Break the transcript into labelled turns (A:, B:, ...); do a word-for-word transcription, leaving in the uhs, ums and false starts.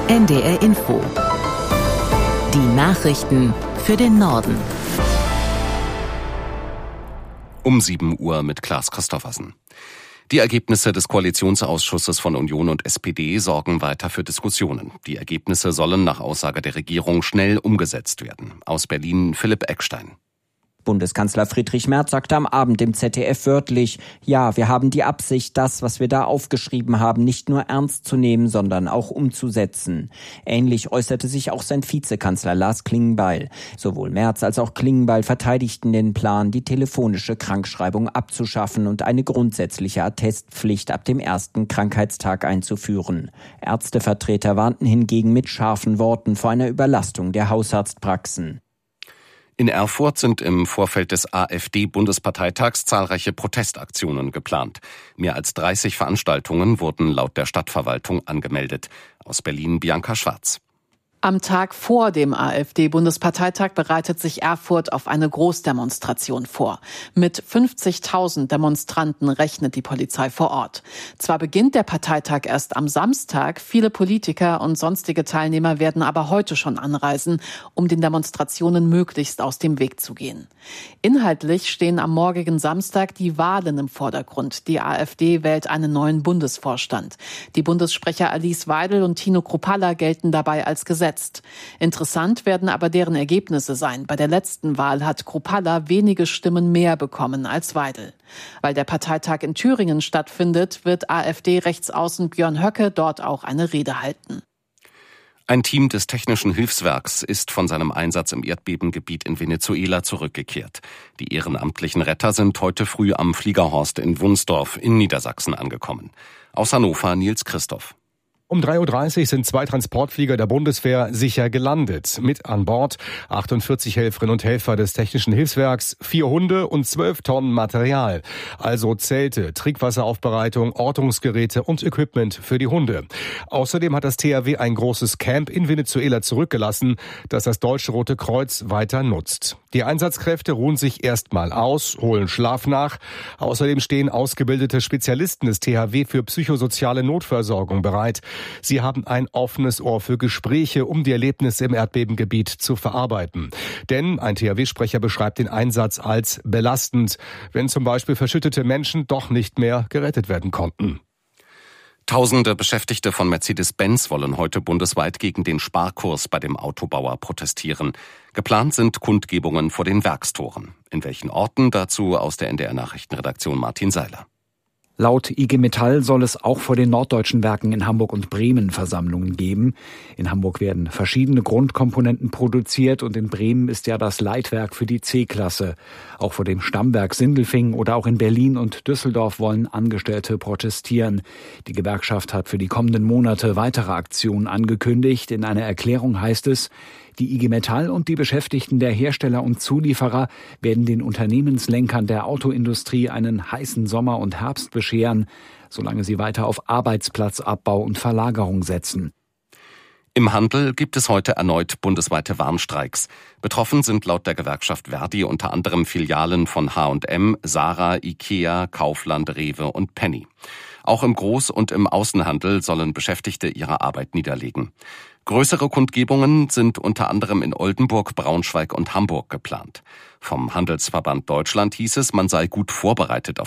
A: N D R Info. Die Nachrichten für den Norden.
B: Um sieben Uhr mit Klaas Christoffersen. Die Ergebnisse des Koalitionsausschusses von Union und S P D sorgen weiter für Diskussionen. Die Ergebnisse sollen nach Aussage der Regierung schnell umgesetzt werden. Aus Berlin Philipp Eckstein.
C: Bundeskanzler Friedrich Merz sagte am Abend im Z D F wörtlich, ja, wir haben die Absicht, das, was wir da aufgeschrieben haben, nicht nur ernst zu nehmen, sondern auch umzusetzen. Ähnlich äußerte sich auch sein Vizekanzler Lars Klingbeil. Sowohl Merz als auch Klingbeil verteidigten den Plan, die telefonische Krankschreibung abzuschaffen und eine grundsätzliche Attestpflicht ab dem ersten Krankheitstag einzuführen. Ärztevertreter warnten hingegen mit scharfen Worten vor einer Überlastung der Hausarztpraxen.
B: In Erfurt sind im Vorfeld des AfD-Bundesparteitags zahlreiche Protestaktionen geplant. Mehr als dreißig Veranstaltungen wurden laut der Stadtverwaltung angemeldet. Aus Berlin Bianca Schwarz.
D: Am Tag vor dem AfD-Bundesparteitag bereitet sich Erfurt auf eine Großdemonstration vor. Mit fünfzigtausend Demonstranten rechnet die Polizei vor Ort. Zwar beginnt der Parteitag erst am Samstag, viele Politiker und sonstige Teilnehmer werden aber heute schon anreisen, um den Demonstrationen möglichst aus dem Weg zu gehen. Inhaltlich stehen am morgigen Samstag die Wahlen im Vordergrund. Die AfD wählt einen neuen Bundesvorstand. Die Bundessprecher Alice Weidel und Tino Kruppalla gelten dabei als gesetzt. Interessant werden aber deren Ergebnisse sein. Bei der letzten Wahl hat Kruppalla wenige Stimmen mehr bekommen als Weidel. Weil der Parteitag in Thüringen stattfindet, wird AfD-Rechtsaußen Björn Höcke dort auch eine Rede halten.
B: Ein Team des Technischen Hilfswerks ist von seinem Einsatz im Erdbebengebiet in Venezuela zurückgekehrt. Die ehrenamtlichen Retter sind heute früh am Fliegerhorst in Wunsdorf in Niedersachsen angekommen. Aus Hannover Nils Christoph.
E: Um drei Uhr dreißig sind zwei Transportflieger der Bundeswehr sicher gelandet. Mit an Bord achtundvierzig Helferinnen und Helfer des Technischen Hilfswerks, vier Hunde und zwölf Tonnen Material. Also Zelte, Trinkwasseraufbereitung, Ortungsgeräte und Equipment für die Hunde. Außerdem hat das T H W ein großes Camp in Venezuela zurückgelassen, das das Deutsche Rote Kreuz weiter nutzt. Die Einsatzkräfte ruhen sich erstmal aus, holen Schlaf nach. Außerdem stehen ausgebildete Spezialisten des T H W für psychosoziale Notversorgung bereit. Sie haben ein offenes Ohr für Gespräche, um die Erlebnisse im Erdbebengebiet zu verarbeiten. Denn ein T H W-Sprecher beschreibt den Einsatz als belastend, wenn zum Beispiel verschüttete Menschen doch nicht mehr gerettet werden konnten.
B: Tausende Beschäftigte von Mercedes-Benz wollen heute bundesweit gegen den Sparkurs bei dem Autobauer protestieren. Geplant sind Kundgebungen vor den Werkstoren. In welchen Orten? Dazu aus der N D R-Nachrichtenredaktion Martin Seiler.
F: Laut I G Metall soll es auch vor den norddeutschen Werken in Hamburg und Bremen Versammlungen geben. In Hamburg werden verschiedene Grundkomponenten produziert und in Bremen ist ja das Leitwerk für die C-Klasse. Auch vor dem Stammwerk Sindelfingen oder auch in Berlin und Düsseldorf wollen Angestellte protestieren. Die Gewerkschaft hat für die kommenden Monate weitere Aktionen angekündigt. In einer Erklärung heißt es, die I G Metall und die Beschäftigten der Hersteller und Zulieferer werden den Unternehmenslenkern der Autoindustrie einen heißen Sommer und Herbst bescheren, solange sie weiter auf Arbeitsplatzabbau und Verlagerung setzen.
B: Im Handel gibt es heute erneut bundesweite Warnstreiks. Betroffen sind laut der Gewerkschaft Verdi unter anderem Filialen von H und M, Zara, Ikea, Kaufland, Rewe und Penny. Auch im Groß- und im Außenhandel sollen Beschäftigte ihre Arbeit niederlegen. Größere Kundgebungen sind unter anderem in Oldenburg, Braunschweig und Hamburg geplant. Vom Handelsverband Deutschland hieß es, man sei gut vorbereitet auf